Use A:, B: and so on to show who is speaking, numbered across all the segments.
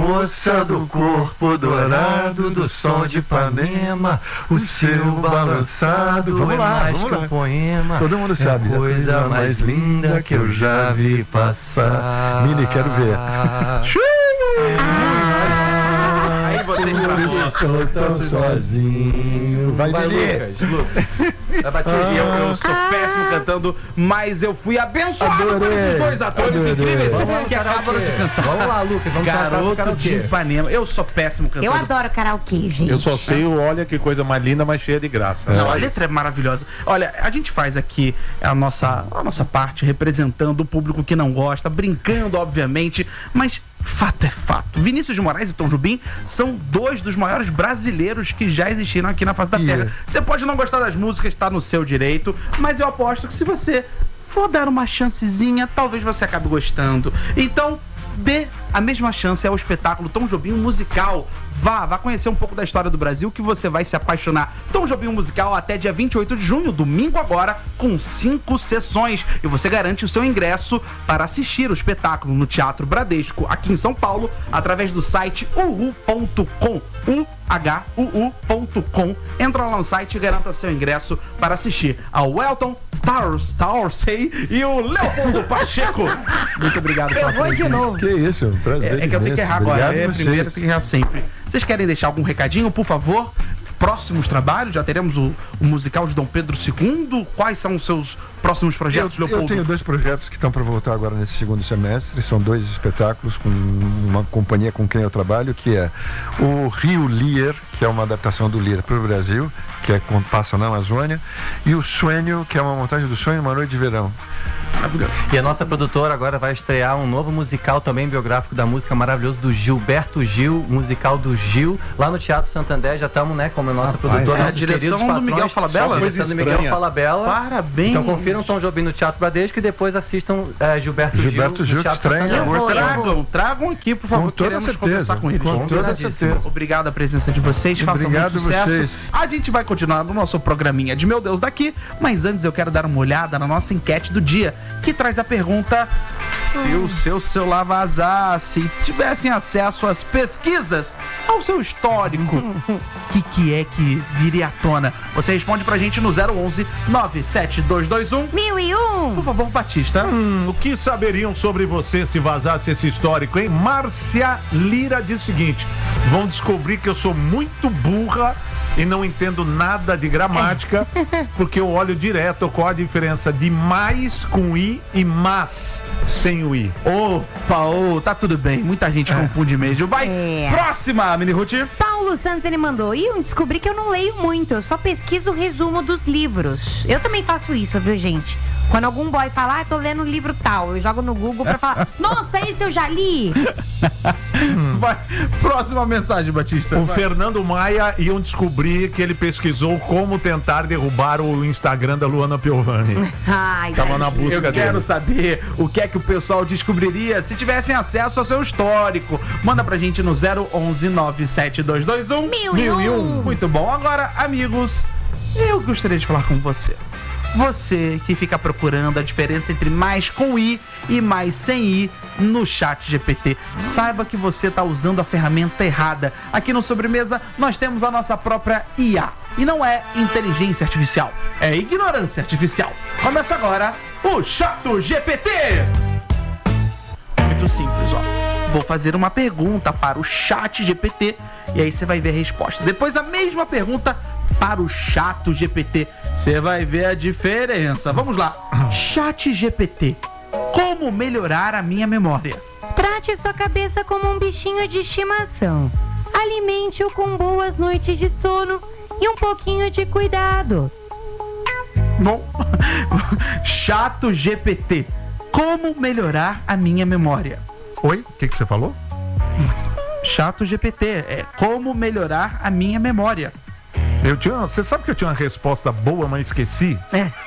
A: moça do corpo dourado, do sol de Ipanema, o seu balançado é mais que um poema.
B: Todo mundo sabe.
A: É a coisa mais linda que eu já vi passar.
B: Mini, quero ver.
C: Aí você estragou.
A: Estou tão sozinho.
B: Vai,
C: Lucas. Eu sou péssimo cantando, mas eu fui abençoado por esses dois atores incríveis que acabaram de cantar.
A: Vamos lá, Lucas. Vamos
C: Garoto de Ipanema. Eu sou péssimo cantando.
D: Eu adoro karaokê, gente.
E: Eu só sei o Olha Que Coisa Mais Linda, mas cheia de graça.
C: Não, a letra é maravilhosa. Olha, a gente faz aqui a nossa parte representando o público que não gosta, brincando, obviamente, mas fato é fato. Vinícius de Moraes e Tom Jobim são dois dos maiores brasileiros que já existiram aqui na face da Terra. Você pode não gostar das músicas, está no seu direito, mas eu aposto que se você for dar uma chancezinha, talvez você acabe gostando. Então, dê a mesma chance ao espetáculo Tom Jobim, um musical. Vá conhecer um pouco da história do Brasil que você vai se apaixonar. Tom Jobim, um musical até dia 28 de junho, domingo agora, com 5 sessões. E você garante o seu ingresso para assistir o espetáculo no Teatro Bradesco, aqui em São Paulo, através do site uhu.com. uhuu.com. Entra lá no site e garanta seu ingresso para assistir ao Elton Tarsay e o Leopoldo Pacheco. Muito obrigado pela presença.
D: de novo.
B: Que isso, prazer.
C: É que eu tenho que errar agora. Primeiro, eu tenho que errar sempre. Vocês querem deixar algum recadinho, por favor? Próximos trabalhos? Já teremos o musical de Dom Pedro II? Quais são os seus próximos projetos, Leopoldo?
B: Eu tenho 2 projetos que estão para voltar agora nesse segundo semestre. São 2 espetáculos com uma companhia com quem eu trabalho, que é o Rio Lear, que é uma adaptação do Lear para o Brasil, que é quando passa na Amazônia, e o Sueño, que é uma montagem do Sonho, Uma Noite de Verão.
A: E a nossa produtora agora vai estrear um novo musical também biográfico da música maravilhoso do Gilberto Gil, musical do Gil, lá no Teatro Santander. Já estamos, né, como a nossa produtora,
C: a direção do Miguel Falabella?
A: Direção do Miguel Falabella.
C: Parabéns.
A: Então confiram Tom Jobim no Teatro Bradesco e depois assistam Gilberto Gil no Teatro Santander.
C: Tragam aqui, por favor, queremos conversar com eles.
B: Com toda certeza.
C: Obrigado a presença de vocês, façam muito sucesso.
B: Vocês.
C: A gente vai continuar no nosso programinha de Meu Deus Daqui, mas antes eu quero dar uma olhada na nossa enquete do dia, que traz a pergunta: se o seu celular vazasse, tivessem acesso às pesquisas, ao seu histórico, o que é que viria à tona? Você responde pra gente no 011 97221
D: 1001.
C: Por favor, Batista.
E: O que saberiam sobre você se vazasse esse histórico, hein? Márcia Lira diz o seguinte: vão descobrir que eu sou muito burra e não entendo nada de gramática, porque eu olho direto qual a diferença de mais com i e mas sem o i.
C: Opa, tá tudo bem. Muita gente confunde mesmo. Vai, próxima, Mini Ruth.
D: Paulo Santos, ele mandou: e eu descobri que eu não leio muito, eu só pesquiso o resumo dos livros. Eu também faço isso, viu, gente? Quando algum boy fala, tô lendo um livro tal, eu jogo no Google pra falar, nossa, esse eu já li.
C: Vai, próxima mensagem, Batista.
E: O Fernando Maia iam descobrir que ele pesquisou como tentar derrubar o Instagram da Luana Piovani.
D: Ai,
E: Tava na busca dele.
C: Eu quero saber o que é que o pessoal descobriria se tivessem acesso ao seu histórico. Manda pra gente no 011 97221
D: 1001.
C: Muito bom. Agora, amigos, eu gostaria de falar com você. Você que fica procurando a diferença entre mais com i e mais sem i no chat GPT, saiba que você está usando a ferramenta errada. Aqui no Sobremesa nós temos a nossa própria IA. E não é inteligência artificial, é ignorância artificial. Começa agora o Chato GPT. Muito simples, ó. Vou fazer uma pergunta para o chat GPT e aí você vai ver a resposta. Depois a mesma pergunta para o Chato GPT. Você vai ver a diferença. Vamos lá. Chat GPT. Como melhorar a minha memória?
D: Trate sua cabeça como um bichinho de estimação. Alimente-o com boas noites de sono e um pouquinho de cuidado.
C: Bom, Chato GPT. Como melhorar a minha memória?
E: Oi? O que você falou?
C: Chato GPT. É como melhorar a minha memória.
E: Você sabe que eu tinha uma resposta boa, mas esqueci?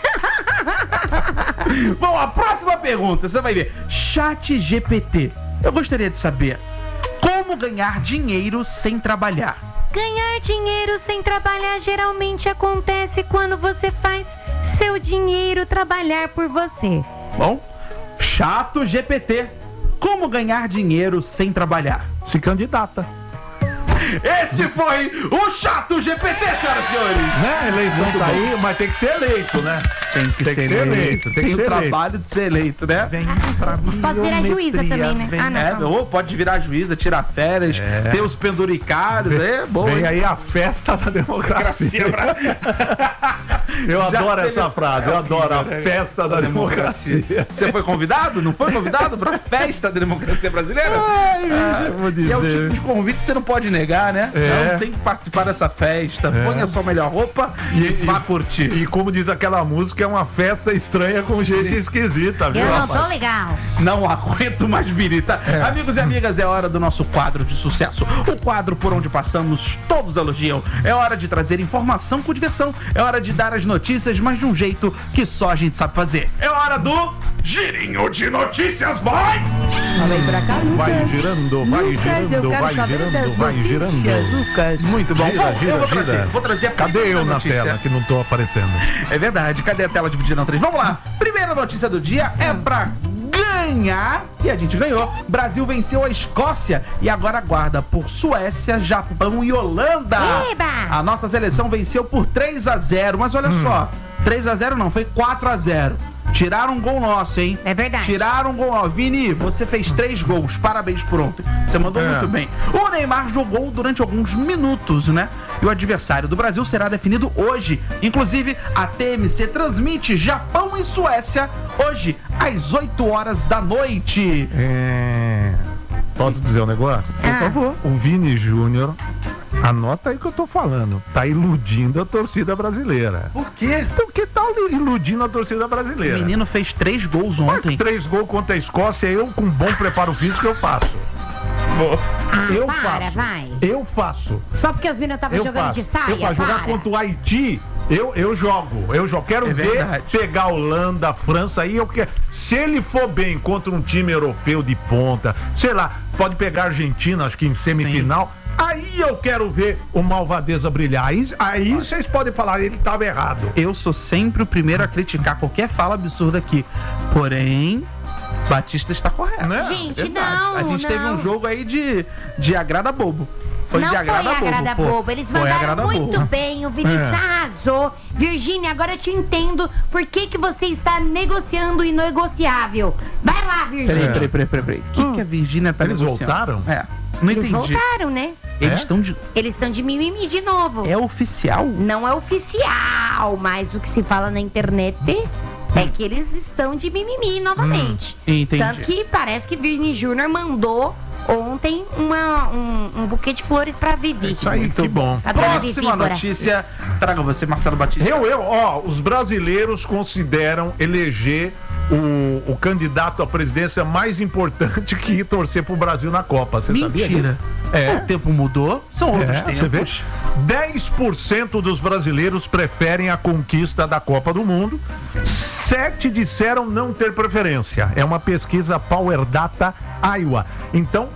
C: Bom, a próxima pergunta, você vai ver. Chat GPT. Eu gostaria de saber como ganhar dinheiro sem trabalhar.
D: Ganhar dinheiro sem trabalhar geralmente acontece quando você faz seu dinheiro trabalhar por você.
C: Bom, Chato GPT. Como Como ganhar dinheiro sem trabalhar?
E: Se candidata.
C: Este foi o Chato GPT, senhoras e senhores.
E: Né? A eleição
C: Muito
E: tá
C: bom.
E: aí, mas tem que ser eleito, né?
C: Tem que ser eleito.
E: Tem que
C: o
E: ser eleito.
C: trabalho de ser eleito, né?
E: Vem pra
D: Posso virar juíza também, né?
C: Vem,
D: Ah, não.
C: ou pode virar juíza, tirar férias, ter os penduricários, é bom.
E: Vem
C: hein?
E: aí a festa da democracia. Eu
C: Já
E: adoro essa
C: seleciona-
E: frase, eu adoro a festa da democracia.
C: Você foi convidado? Não foi convidado pra festa da democracia brasileira?
E: Ai, vou
C: E é o
E: dizer.
C: tipo de convite que você não pode negar, né?
E: É.
C: Não tem que participar dessa festa. Ponha sua melhor roupa e vá curtir.
E: E como diz aquela música, é uma festa estranha com gente esquisita, viu?
D: Eu não
E: rapaz?
D: tô legal.
C: Não aguento mais birita. Amigos e amigas, é hora do nosso quadro de sucesso. O quadro por onde passamos, todos elogiam. É hora de trazer informação com diversão. É hora de dar as notícias, mas de um jeito que só a gente sabe fazer. É hora do Girinho de Notícias, vai!
D: Falei pra cá,
E: Vai girando, vai girando, vai girando, vai girando.
D: Lucas.
C: Muito bom.
E: Gira,
C: Bom,
E: gira,
C: eu
E: gira.
C: vou trazer a
E: Cadê
C: primeira
E: eu na
C: notícia.
E: tela que não tô aparecendo?
C: É verdade, cadê a tela dividida em 3? Vamos lá. Primeira notícia do dia é pra ganhar, e a gente ganhou. Brasil venceu a Escócia e agora aguarda por Suécia, Japão e Holanda.
D: Eba!
C: A nossa seleção venceu por 3-0, mas olha só, 3-0 não, foi 4-0. Tiraram um gol nosso, hein?
D: É verdade.
C: Tiraram um gol nosso. Vini, você fez 3 gols. Parabéns por ontem. Você mandou muito bem. O Neymar jogou durante alguns minutos, né? E o adversário do Brasil será definido hoje. Inclusive, a TMC transmite Japão e Suécia hoje, às 8 horas da noite.
E: Posso dizer um negócio?
D: Por favor.
E: O Vini Júnior, anota aí que eu tô falando, tá iludindo a torcida brasileira.
C: Por quê?
E: Porque tá iludindo a torcida
C: O
E: brasileira.
C: menino fez 3 gols ontem.
E: 3 gols contra a Escócia, eu com bom preparo físico eu faço. Eu
D: para,
E: faço.
D: vai.
E: Eu faço.
D: Só porque os meninos estavam
E: Eu
D: jogando
E: faço.
D: de saia?
E: Eu faço. Jogar
D: para.
E: contra o Haiti, eu jogo. Quero
C: É
E: ver
C: verdade.
E: pegar a Holanda, a França aí. Se ele for bem contra um time europeu de ponta, sei lá, pode pegar a Argentina, acho que em semifinal. Aí eu quero ver o Malvadeza brilhar. Aí vocês podem falar, ele estava errado.
C: Eu sou sempre o primeiro a criticar qualquer fala absurda aqui. Porém, Batista está correto.
E: Né?
D: Gente,
C: Verdade.
D: não,
C: A gente teve
D: não.
C: um jogo aí de agrada bobo. Foi
D: Não
C: de
D: foi
C: agrada bobo.
D: agrada bobo. Eles
C: Foi
D: mandaram
C: agrada
D: muito
C: bobo.
D: bem. O Vinícius arrasou. Virgínia, agora eu te entendo por que você está negociando o inegociável. Vai lá, Virgínia.
C: Peraí. O que a Virgínia tá
E: Eles
C: negociando?
E: voltaram?
C: É. Não
D: Eles
C: entendi.
D: voltaram, né?
C: Eles estão de.
D: Eles estão de mimimi de novo.
C: É oficial?
D: Não é oficial, mas o que se fala na internet é que eles estão de mimimi novamente.
C: Entendi.
D: Tanto que parece que Vini Júnior mandou ontem um buquê de flores pra Vivi.
E: Isso aí, que bom.
D: A dona
C: Próxima
D: Vivíbora.
C: notícia. Traga você, Marcelo Batista.
E: Os brasileiros consideram eleger o candidato à presidência mais importante que ir torcer pro Brasil na Copa. Você sabia?
C: Mentira.
E: É.
C: O tempo mudou. São outros tempos.
E: Você vê? 10% dos brasileiros preferem a conquista da Copa do Mundo. 7 disseram não ter preferência. É uma pesquisa Power Data Iowa. Então,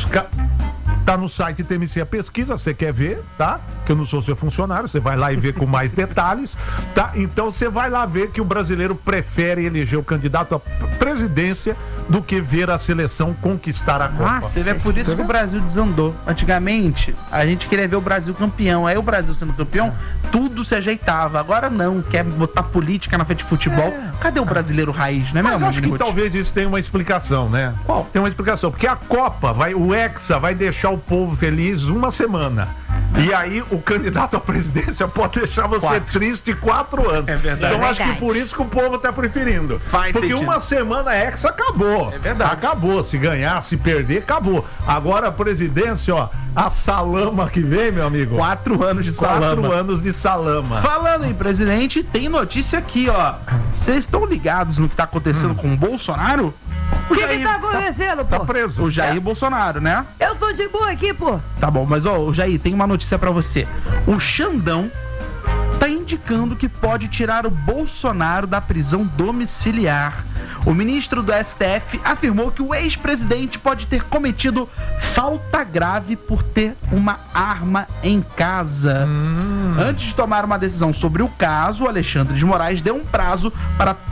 E: tá no site TMC a pesquisa, você quer ver, tá? Que eu não sou seu funcionário, você vai lá e vê com mais detalhes, tá? Então você vai lá ver que o brasileiro prefere eleger o candidato à presidência do que ver a seleção conquistar a Copa.
C: Você vê, é por isso que o Brasil desandou. Antigamente, a gente queria ver o Brasil campeão. Aí o Brasil sendo campeão, tudo se ajeitava. Agora não, quer botar política na frente de futebol. Cadê o brasileiro raiz, não é
E: Mas
C: mesmo?
E: acho que
C: Miniguti?
E: talvez isso tenha uma explicação, né?
C: Qual?
E: Tem uma explicação, porque a Copa, o Hexa vai deixar o povo feliz uma semana. E aí o candidato à presidência pode deixar você
C: 4.
E: triste 4 anos.
C: É verdade.
E: Então
D: É
E: acho que
D: verdade.
E: por isso que o povo tá preferindo.
C: Faz
E: porque
C: sentido.
E: uma semana a Hexa acabou.
C: É verdade.
E: Acabou. Se ganhar, se perder, acabou. Agora a presidência, ó, a salama que vem, meu amigo.
C: 4 anos de
E: 4
C: salama.
E: anos de salama.
C: Falando em presidente, tem notícia aqui, ó. Vocês estão ligados no que tá acontecendo com o Bolsonaro?
D: O que tá acontecendo,
E: Tá
D: pô?
E: preso.
C: O Jair Bolsonaro, né?
D: Eu tô de boa aqui, pô.
C: Tá bom, mas ó, Jair, tem uma notícia pra você. O Xandão tá indicando que pode tirar o Bolsonaro da prisão domiciliar. O ministro do STF afirmou que o ex-presidente pode ter cometido falta grave por ter uma arma em casa. Antes de tomar uma decisão sobre o caso, o Alexandre de Moraes deu um prazo para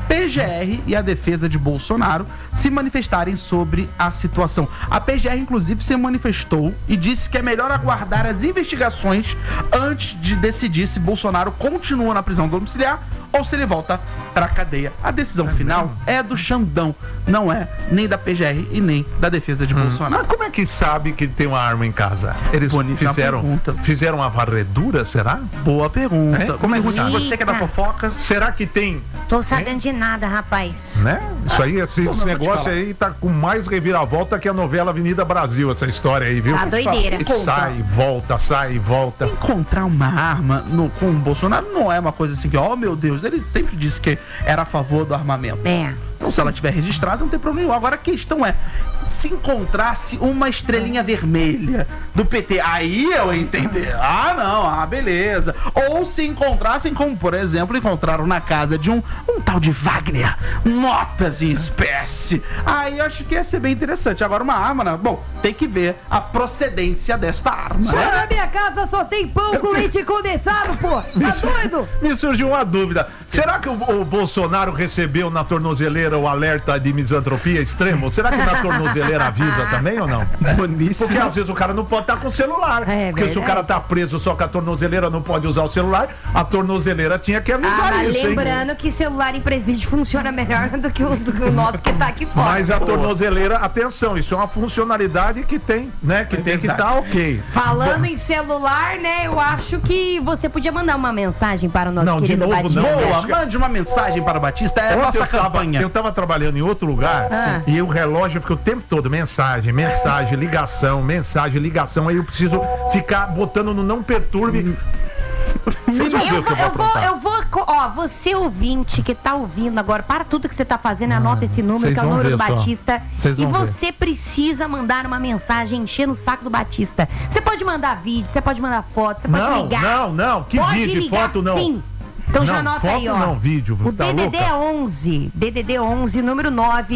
C: PGR e a defesa de Bolsonaro se manifestarem sobre a situação. A PGR, inclusive, se manifestou e disse que é melhor aguardar as investigações antes de decidir se Bolsonaro continua na prisão domiciliar ou se ele volta para a cadeia. A decisão final é do Xandão, não é nem da PGR e nem da defesa de Bolsonaro.
E: Mas como é que sabe que tem uma arma em casa? Eles fizeram uma varredura, será?
C: Boa pergunta.
E: Como é que
C: Ruth, você que é da fofoca?
E: Será que tem?
D: Tô sabendo de nada, rapaz.
E: Né? Isso aí, esse negócio aí tá com mais reviravolta que a novela Avenida Brasil, essa história aí, viu?
D: Tá doideira.
E: Sai e volta.
C: Encontrar uma arma com o Bolsonaro não é uma coisa assim que, oh meu Deus, ele sempre disse que era a favor do armamento. Então, se ela tiver registrada, não tem problema nenhum. Agora a questão é, se encontrasse uma estrelinha vermelha do PT, aí eu entender. Ah, não, beleza. Ou se encontrassem, como por exemplo, encontraram na casa de um tal de Wagner, notas em espécie. Aí eu acho que ia ser bem interessante. Agora uma arma, né? Bom, tem que ver a procedência desta arma, né?
F: Na minha casa só tem pão com leite condensado, pô. Tá doido?
E: Me surgiu uma dúvida. Será que o Bolsonaro recebeu na tornozeleira o alerta de misantropia extrema? Será que na tornozeleira avisa também ou não?
C: Boníssimo.
E: Porque às vezes o cara não pode estar com o celular. Porque se o cara tá preso só com a tornozeleira, não pode usar o celular, a tornozeleira tinha que avisar isso,
D: lembrando que celular em presídio funciona melhor do que o nosso que tá aqui fora.
E: Mas a tornozeleira, atenção, isso é uma funcionalidade que tem, né? Que tem que estar ok.
D: Falando em celular, né? Eu acho que você podia mandar uma mensagem para o nosso querido Batista.
C: Boa, mande uma mensagem para o Batista, é a nossa campanha.
E: Eu tava trabalhando em outro lugar e o relógio fica o tempo todo, mensagem, ligação, aí eu preciso ficar botando no não perturbe.
D: Você ouvinte que tá ouvindo agora, para tudo que você tá fazendo, anota esse número, que é o número do Batista. E você precisa mandar uma mensagem enchendo o saco do Batista. Você pode mandar vídeo, você pode mandar foto, você pode ligar.
E: Não, que
D: pode
E: vídeo,
D: ligar,
E: foto não.
D: Sim. Então já anota aí, ó.
E: Não, vídeo,
D: o
E: tá
D: DDD
E: louca?
D: é 11, DDD 11, número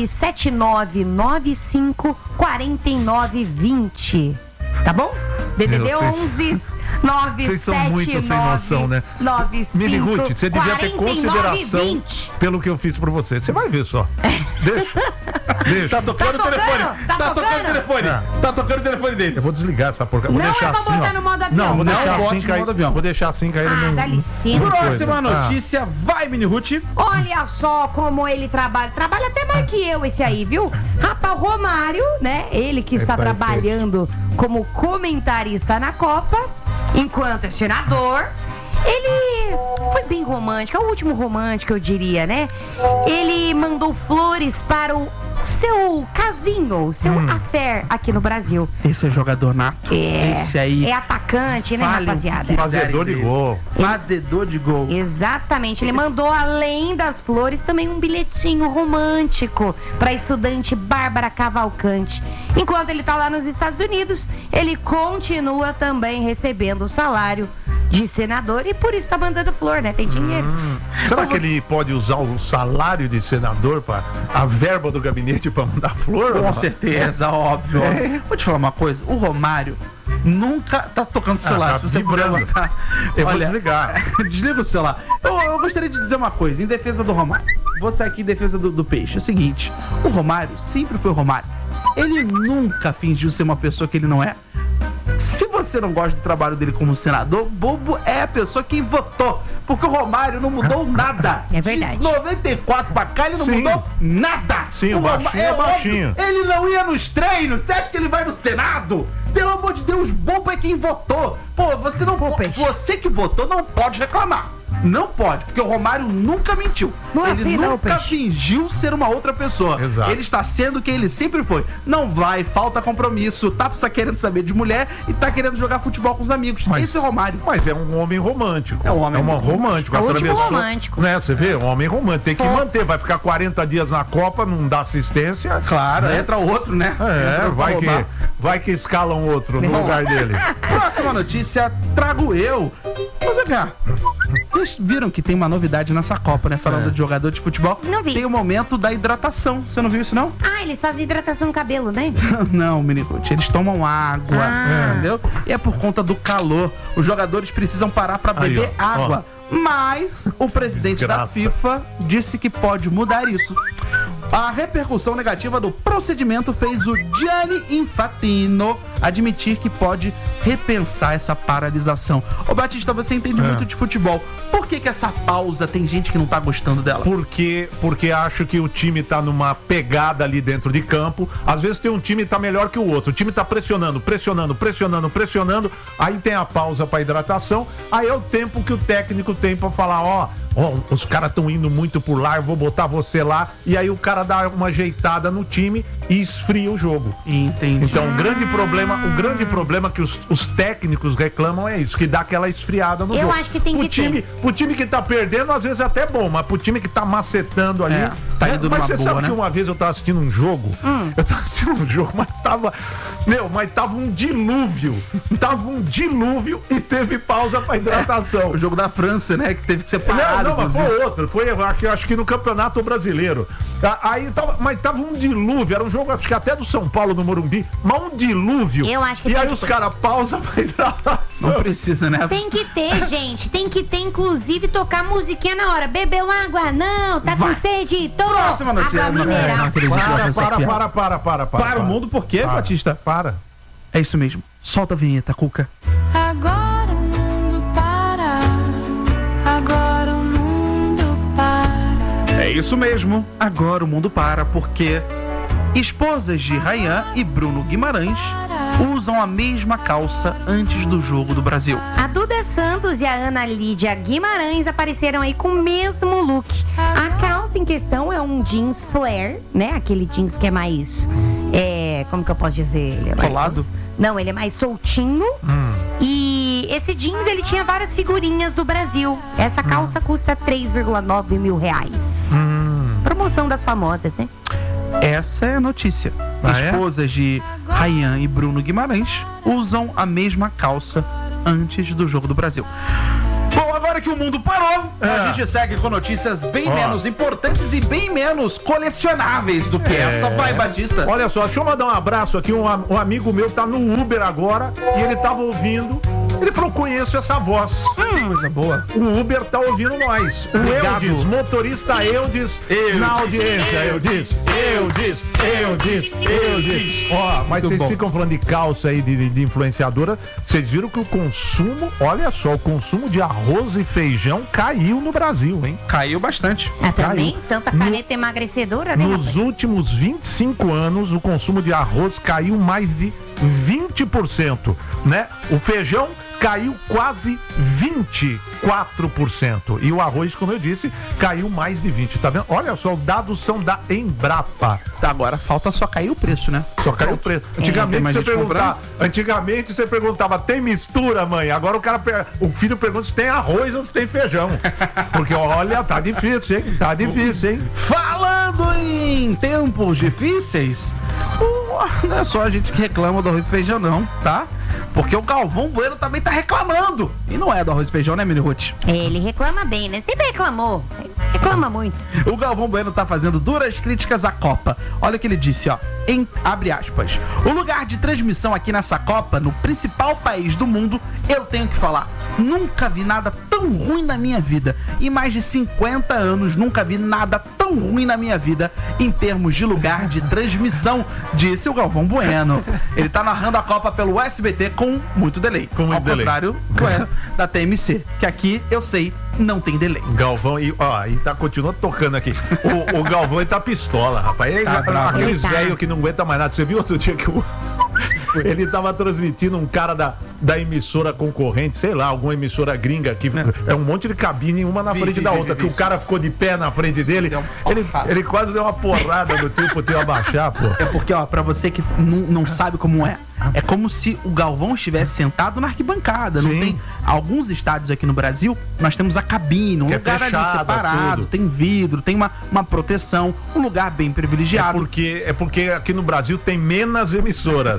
D: 979954920. Tá bom? DDD 11
E: Vocês são muito sem noção, né?
D: 95
E: Mili Ruth, você devia ter
D: 49,
E: consideração
D: 20.
E: pelo que eu fiz pra você. Você vai ver só. Deixa.
C: Tá tocando o telefone. Tá tocando o telefone. Tá tocando o telefone dele.
E: Eu vou desligar essa porca. Vou
D: Não
E: deixar
D: é pra
E: assim,
D: botar
E: ó.
D: no modo avião.
E: Não, vou deixar
C: Não
E: assim
C: bote no
E: cair.
C: modo avião.
E: Vou deixar assim cair no.
D: Dá licença.
C: Próxima notícia, vai, Mini Ruth.
D: Olha só como ele trabalha. Trabalha até mais que eu esse aí, viu? Rapaz, o Romário, né? Ele que está trabalhando como comentarista na Copa, enquanto é senador. Ele foi bem romântico, é o último romântico, eu diria, né? Ele mandou flores para o seu casinho, seu affair aqui no Brasil.
C: Esse é jogador nato. Esse aí.
D: É atacante, né, rapaziada?
E: Fazedor de gol.
C: Fazedor de gol.
D: Exatamente. Ele mandou, além das flores, também um bilhetinho romântico para a estudante Bárbara Cavalcante. Enquanto ele tá lá nos Estados Unidos, ele continua também recebendo o salário de senador e por isso tá mandando flor, né? Tem dinheiro.
E: Será que ele pode usar o salário de senador para a verba do gabinete para mandar flor?
C: Com certeza, óbvio. Vou te falar uma coisa, o Romário nunca tá tocando o celular.
E: Tá
C: se você
E: vibrando.
C: puder botar.
E: Eu vou desligar.
C: Desliga o celular. Eu gostaria de dizer uma coisa, em defesa do Romário. Vou sair aqui em defesa do Peixe. É o seguinte, o Romário sempre foi o Romário. Ele nunca fingiu ser uma pessoa que ele não é. Se você não gosta do trabalho dele como senador, bobo é a pessoa que votou. Porque o Romário não mudou nada.
D: É verdade.
C: De 94 pra cá, ele não mudou nada.
E: Sim, o baixinho é baixinho.
C: Óbvio, ele não ia nos treinos. Você acha que ele vai no Senado? Pelo amor de Deus, bobo é quem votou. Pô, você não pode. Você que votou não pode reclamar. Não pode, porque o Romário nunca mentiu. Ele nunca fingiu ser uma outra pessoa.
E: Exato.
C: Ele está sendo quem ele sempre foi. Não vai, falta compromisso, tá querendo saber de mulher e tá querendo jogar futebol com os amigos. Esse é o Romário.
E: Mas é um homem romântico.
C: É um homem
E: romântico.
D: É o último romântico.
E: Né, você vê? Um homem romântico. Tem que manter. Vai ficar 40 dias na Copa, não dá assistência.
C: Claro,
E: né?
C: entra outro, né?
E: Vai que escalam outro no lugar dele.
C: Próxima notícia, trago eu. Vou jogar. Vocês viram que tem uma novidade nessa Copa, né? Falando de jogador de futebol.
D: Não vi.
C: Tem o momento da hidratação. Você não viu isso, não?
D: Ah, eles fazem hidratação no cabelo, né?
C: Não, Miniguti. Eles tomam água, entendeu? E é por conta do calor. Os jogadores precisam parar pra
E: Aí,
C: beber
E: ó,
C: água. Mas o presidente da
E: Desgraça.
C: FIFA disse que pode mudar isso. A repercussão negativa do procedimento fez o Gianni Infantino admitir que pode repensar essa paralisação. Ô Batista, você entende muito de futebol. Por que essa pausa tem gente que não tá gostando dela?
E: Porque acho que o time tá numa pegada ali dentro de campo. Às vezes tem um time que tá melhor que o outro. O time tá pressionando. Aí tem a pausa pra hidratação. Aí é o tempo que o técnico tem pra falar, ó, os caras estão indo muito por lá, eu vou botar você lá. E aí o cara dá uma ajeitada no time e esfria o jogo.
C: Entendi.
E: Então o grande problema que os técnicos reclamam é isso, que dá aquela esfriada no
D: Eu
E: jogo.
D: acho que tem que ter.
E: Pro time que tá perdendo, às vezes é até bom, mas pro time que tá macetando ali.
C: tá indo
E: mas
C: numa
E: você
C: boa,
E: sabe
C: né?
E: que uma vez eu tava assistindo um jogo. Mas tava. Mas tava um dilúvio. E teve pausa pra hidratação.
C: O jogo da França, né? Que teve que ser parado.
E: Não, mas
C: inclusive.
E: foi outro. Foi, acho que no Campeonato Brasileiro. Aí mas tava um dilúvio. Era um jogo, acho que até do São Paulo no Morumbi. Mas um dilúvio.
D: Eu acho que
E: E
D: tem
E: aí
D: que
E: os
D: ter.
E: caras pausa pra hidratação.
C: Não precisa, né?
D: Tem que ter, gente. Tem que ter, inclusive, tocar musiquinha na hora. Bebeu água? Não. Tá com sede? Tomou.
C: Próxima notícia.
D: Água mineral.
C: Não acredito que vai fazer essa piada.
E: Para
C: o mundo, por quê, Batista?
E: Para.
C: É isso mesmo. Solta a vinheta, Cuca.
G: Agora o mundo para. Agora o mundo para.
C: É isso mesmo. Agora o mundo para porque esposas de Rayan e Bruno Guimarães usam a mesma calça antes do jogo do Brasil.
D: A Duda Santos e a Ana Lídia Guimarães apareceram aí com o mesmo look. A calça em questão é um jeans flare, né? Aquele jeans que é mais... como que eu posso dizer? Ele é mais...
C: Colado?
D: Não, ele é mais soltinho. E esse jeans, ele tinha várias figurinhas do Brasil. Essa calça custa 3,9 mil reais. Promoção das famosas, né?
C: Essa é a notícia. Esposas de Rayan e Bruno Guimarães usam a mesma calça antes do jogo do Brasil. Bom, agora que o mundo parou, a gente segue com notícias bem menos importantes e bem menos colecionáveis do que essa. Vai, Batista.
E: Olha só, deixa eu mandar um abraço aqui. Um amigo meu tá no Uber agora e ele tava ouvindo. Ele falou, conheço essa voz.
C: Coisa boa.
E: O Uber tá ouvindo nós. O
C: Obrigado.
E: Eudes, motorista Eudes, na audiência. Eudes. Ó, mas
C: Muito
E: vocês
C: bom.
E: ficam falando de calça aí, de influenciadora. Vocês viram que o consumo, olha só, o consumo de arroz e feijão caiu no Brasil, hein?
C: Caiu bastante.
D: Também,
E: Caiu.
D: tanta caneta emagrecedora, né,
E: Nos
D: rapaz?
E: últimos 25 anos, o consumo de arroz caiu mais de 20%, né? O feijão caiu quase 24%. E o arroz, como eu disse, caiu mais de 20%. Tá vendo? Olha só, os dados são da Embrapa.
C: Tá, agora falta só cair o preço, né?
E: Só caiu o preço.
C: Tem mais gente
E: Antigamente você perguntava, tem mistura, mãe? Agora o filho pergunta se tem arroz ou se tem feijão. Porque olha, tá difícil, hein? Tá difícil, hein?
C: Falando em tempos difíceis, não é só a gente que reclama do arroz e feijão, não, tá? Porque o Galvão Bueno também tá reclamando. E não é do arroz e feijão, né, Mini Ruth?
D: Ele reclama bem, né? Sempre reclamou. Reclama muito.
C: O Galvão Bueno tá fazendo duras críticas à Copa. Olha o que ele disse, ó. Abre aspas. O lugar de transmissão aqui nessa Copa, no principal país do mundo, eu tenho que falar. Nunca vi nada tão ruim na minha vida. Em mais de 50 anos, nunca vi nada tão ruim na minha vida em termos de lugar de transmissão, disse o Galvão Bueno. Ele tá narrando a Copa pelo SBT com muito delay.
E: Com muito
C: ao
E: delay.
C: contrário da TMC, que aqui, eu sei, não tem delay.
E: Galvão, e continua tocando aqui. O Galvão, ele tá pistola, rapaz.
C: Tá bravo.
E: Aqueles
D: Ele tá.
E: velhos que não aguentam mais nada. Você viu outro dia que ele tava transmitindo um cara da emissora concorrente, sei lá, alguma emissora gringa que é um monte de cabine, uma na frente da outra, que o cara ficou de pé na frente dele. Ele quase deu uma porrada do tipo teu abaixar, pô.
C: É porque, ó, pra você que não sabe como é como se o Galvão estivesse sentado na arquibancada. Não
E: Sim.
C: tem alguns estádios aqui no Brasil, nós temos a cabine, um
E: Que é
C: lugar ali
E: fechada,
C: separado,
E: tudo.
C: tem vidro, tem uma proteção, um lugar bem privilegiado.
E: É porque aqui no Brasil tem menos emissoras.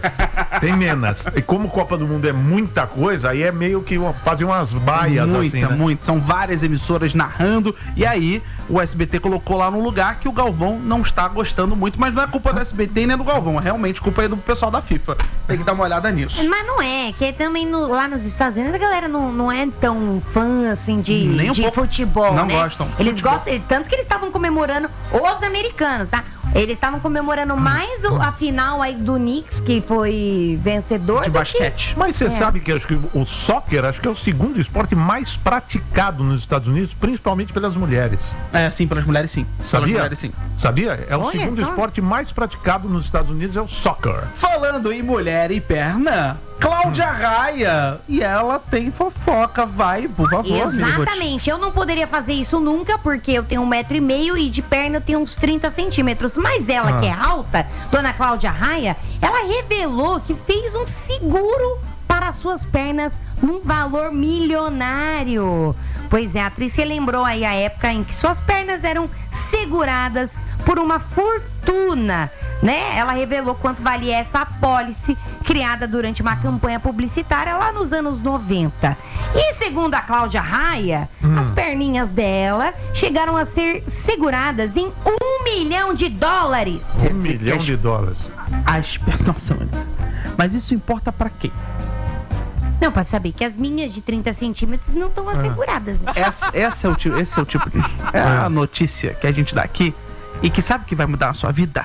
E: Tem menos. E como Copa do Mundo é muita coisa, aí é meio que fazer umas baias assim, né?
C: Muito. São várias emissoras narrando. E aí, o SBT colocou lá no lugar que o Galvão não está gostando muito. Mas não é culpa do SBT nem do Galvão. É realmente culpa aí do pessoal da FIFA. Tem que dar uma olhada nisso.
D: Mas não é, que também lá nos Estados Unidos a galera não é tão fã assim
C: Nem um
D: de
C: pouco.
D: futebol,
C: Não
D: né?
C: gostam.
D: Eles gostam, tanto que eles estavam comemorando os americanos, tá? Eles estavam comemorando mais a final aí do Knicks, que foi vencedor.
C: De
D: do que-
C: basquete.
E: Mas você sabe que acho que o soccer acho que é o segundo esporte mais praticado nos Estados Unidos, principalmente pelas mulheres.
C: É, sim, pelas mulheres sim. Pelas
E: Sabia?
C: mulheres sim.
E: Sabia? É o
D: Olha
E: segundo
D: só.
E: esporte mais praticado nos Estados Unidos, é o soccer.
C: Falando em mulher e perna, Cláudia Raia. E ela tem fofoca. Vai, por favor, Mini Ruth.
D: Exatamente, eu não poderia fazer isso nunca, porque eu tenho 1,5 m e de perna eu tenho uns 30 centímetros. Mas ela, que é alta, dona Cláudia Raia, ela revelou que fez um seguro para suas pernas num valor milionário. Pois é, a atriz relembrou aí a época em que suas pernas eram seguradas por uma fortuna, né? Ela revelou quanto valia essa apólice criada durante uma campanha publicitária lá nos anos 90. E segundo a Cláudia Raia, as perninhas dela chegaram a ser seguradas em $1 milhão.
E: $1 milhão.
C: Nossa, mano. Mas isso importa pra quê?
D: Não, pra saber que as minhas de 30 centímetros não estão asseguradas, né?
C: Esse é o tipo de... É a notícia que a gente dá aqui e que sabe que vai mudar a sua vida?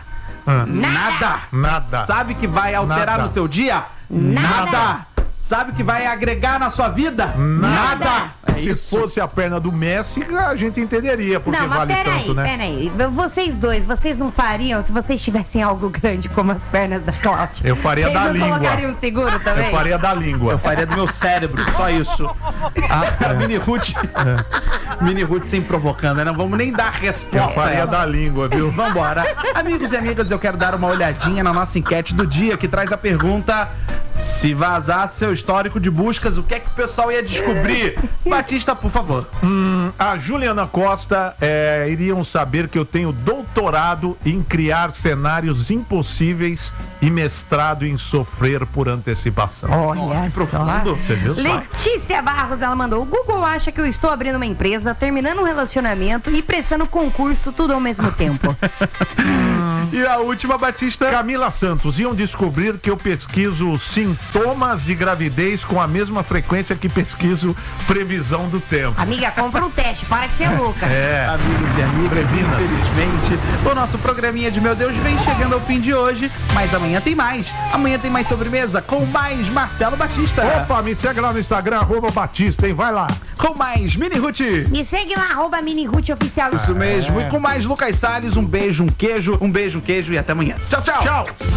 C: Nada. Sabe que vai alterar
E: Nada.
C: no seu dia?
D: Nada.
C: Sabe que vai agregar na sua vida? Nada. É
E: Se
C: isso.
E: fosse a perna do Messi, a gente entenderia porque
D: Não, mas
E: vale tanto, né?
D: peraí. Vocês dois, vocês não fariam, se vocês tivessem algo grande como as pernas da Cláudia?
E: Eu faria
D: vocês
E: da
D: não
E: língua.
D: colocariam seguro também?
E: Eu faria da língua.
C: Eu faria do meu cérebro, só isso. A Mini Ruth. Mini Ruth sem provocando, né? Não vamos nem dar resposta.
E: Eu faria
C: a ela.
E: da língua, viu?
C: Vambora. Amigos e amigas, eu quero dar uma olhadinha na nossa enquete do dia, que traz a pergunta: se vazar seu histórico de buscas, o que é que o pessoal ia descobrir? Batista, por favor.
E: A Juliana Costa iriam saber que eu tenho doutorado em criar cenários impossíveis e mestrado em sofrer por antecipação.
D: Olha só.
C: Profundo.
E: Você viu só?
D: Letícia Barros, ela mandou: o Google acha que eu estou abrindo uma empresa, terminando um relacionamento e prestando concurso tudo ao mesmo tempo.
C: E a última, Batista.
E: Camila Santos, iam descobrir que eu pesquiso sintomas de gravidez com a mesma frequência que pesquiso previsão do tempo.
D: Amiga, compra um teste, para de ser louca.
C: Amigos e amigas, infelizmente, o nosso programinha de Meu Deus vem chegando ao fim de hoje, mas amanhã tem mais. Amanhã tem mais sobremesa com mais Marcelo Batista.
E: Opa, me segue lá no Instagram, @Batista, hein? Vai lá.
C: Com mais Mini Ruth.
D: Me segue lá, @Mini Ruth Oficial.
C: Isso mesmo. E com mais Lucas Salles, um beijo, um queijo e até amanhã. Tchau, tchau.
E: Tchau.